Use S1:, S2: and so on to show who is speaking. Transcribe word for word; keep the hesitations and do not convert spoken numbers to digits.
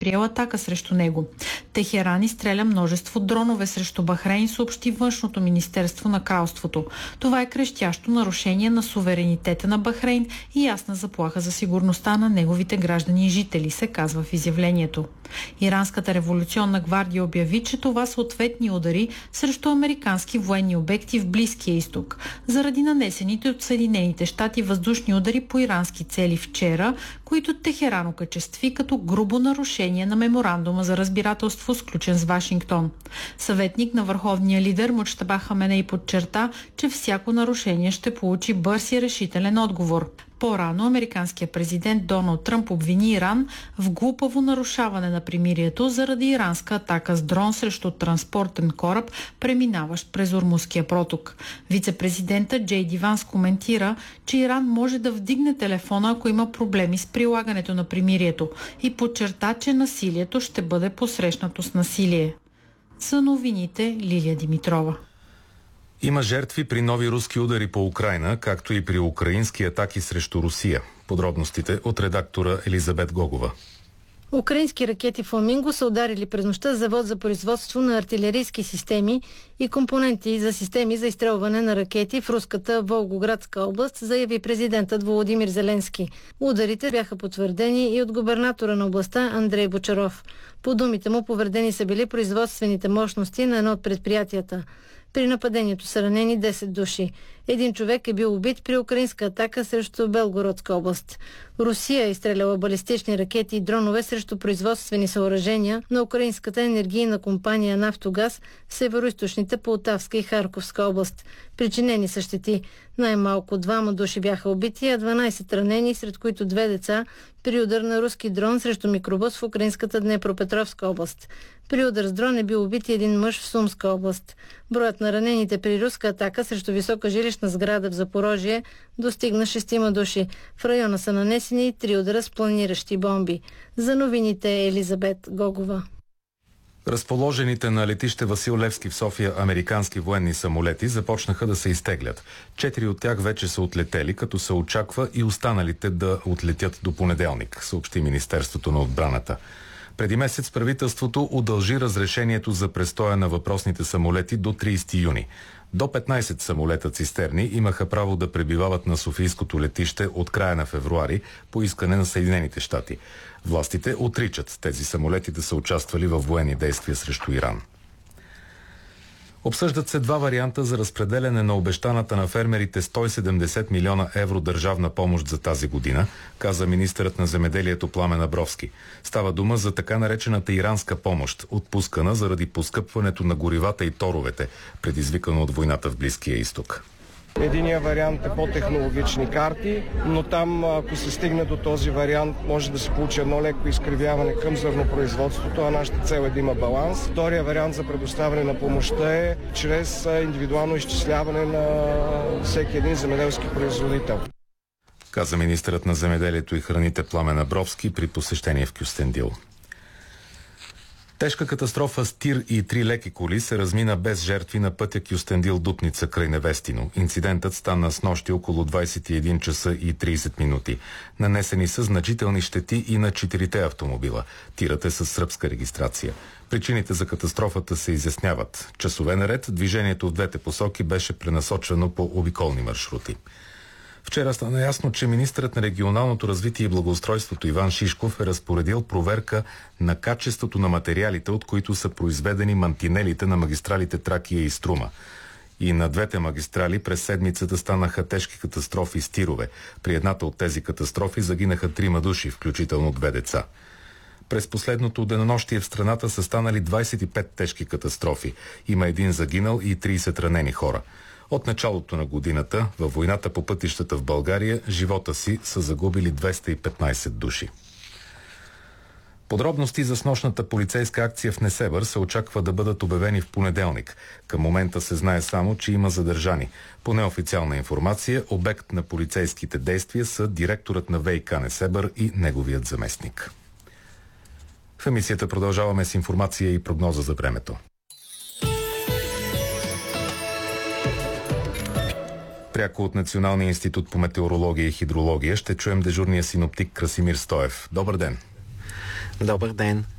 S1: предприел атака срещу него. Техеран изстреля множество дронове срещу Бахрейн, съобщи външното министерство на кралството. Това е крещящо нарушение на суверенитета на Бахрейн и ясна заплаха за сигурността на неговите граждани и жители, се казва в изявлението. Иранската революционна гвардия обяви, че това са ответни удари срещу американски военни обекти в Близкия изток, заради нанесените от Съединените щати въздушни удари по ирански цели вчера, които Техеран окачестви като грубо нарушение на меморандума за разбирателство, сключен с Вашингтон. Съветник на върховния лидер Муджтаба Хаменей подчерта, че всяко нарушение ще получи бърз и решителен отговор. По-рано американският президент Доналд Тръмп обвини Иран в глупаво нарушаване на примирието заради иранска атака с дрон срещу транспортен кораб, преминаващ през Ормузския проток. Вице-президентът Джей Ди Ванс коментира, че Иран може да вдигне телефона, ако има проблеми с прилагането на примирието, и подчерта, че насилието ще бъде посрещнато с насилие. За новините, Лилия Димитрова.
S2: Има жертви при нови руски удари по Украйна, както и при украински атаки срещу Русия. Подробностите от редактора Елизабет Гогова.
S3: Украински ракети Фламинго са ударили през нощта завод за производство на артилерийски системи и компоненти за системи за изстрелване на ракети в руската Волгоградска област, заяви президентът Володимир Зеленски. Ударите бяха потвърдени и от губернатора на областта Андрей Бочаров. По думите му, повредени са били производствените мощности на едно от предприятията. При нападението са ранени десет души. Един човек е бил убит при украинска атака срещу Белгородска област. Русия е изстреляла балистични ракети и дронове срещу производствени съоръжения на украинската енергийна компания «Нафтогаз» в североизточните Полтавска и Харковска област. Причинени са щети. Най-малко двама души бяха убити, а дванайсет ранени, сред които две деца, при удар на руски дрон срещу микробус в украинската Днепропетровска област. При удар с дрон е бил убит един мъж в Сумска област. Броят на ранените при руска атака срещу висока жилищна сграда в Запорожие достигна шестима души. В района са нанесени три удара с планиращи бомби. За новините е Елизабет Гогова.
S2: Разположените на летище Васил Левски в София американски военни самолети започнаха да се изтеглят. Четири от тях вече са отлетели, като се очаква и останалите да отлетят до понеделник, съобщи Министерството на отбраната. Преди месец правителството удължи разрешението за престоя на въпросните самолети до трийсети юни. До петнайсет самолета цистерни имаха право да пребивават на Софийското летище от края на февруари по искане на Съединените щати. Властите отричат тези самолети да са участвали в военни действия срещу Иран. Обсъждат се два варианта за разпределяне на обещаната на фермерите сто и седемдесет милиона евро държавна помощ за тази година, каза министърът на земеделието Пламен Абровски. Става дума за така наречената иранска помощ, отпускана заради поскъпването на горивата и торовете, предизвикано от войната в Близкия изток.
S4: Единият вариант е по-технологични карти, но там, ако се стигне до този вариант, може да се получи едно леко изкривяване към зърнопроизводството, а нашата цел е да има баланс. Втория вариант за предоставяне на помощта е чрез индивидуално изчисляване на всеки един земеделски производител,
S2: каза министърът на земеделието и храните Пламен Абровски при посещение в Кюстендил. Тежка катастрофа с тир и три леки коли се размина без жертви на пътя Кюстендил-Дупница край Невестино. Инцидентът стана снощи около двайсет и един часа и трийсет минути. Нанесени са значителни щети и на четирите автомобила. Тирът е с сръбска регистрация. Причините за катастрофата се изясняват. Часове наред движението в двете посоки беше пренасочено по обиколни маршрути. Вчера стана ясно, че министърът на регионалното развитие и благоустройството Иван Шишков е разпоредил проверка на качеството на материалите, от които са произведени мантинелите на магистралите Тракия и Струма. И на двете магистрали през седмицата станаха тежки катастрофи с тирове. При едната от тези катастрофи загинаха трима души, включително две деца. През последното денонощие в страната са станали двайсет и пет тежки катастрофи. Има един загинал и трийсет ранени хора. От началото на годината във войната по пътищата в България живота си са загубили двеста и петнайсет души. Подробности за снощната полицейска акция в Несебър се очаква да бъдат обявени в понеделник. Към момента се знае само, че има задържани. По неофициална информация, обект на полицейските действия са директорът на ВиК Несебър и неговият заместник. В емисията продължаваме с информация и прогноза за времето. Пряко от Националния институт по метеорология и хидрология ще чуем дежурния синоптик Красимир Стоев. Добър ден!
S5: Добър ден!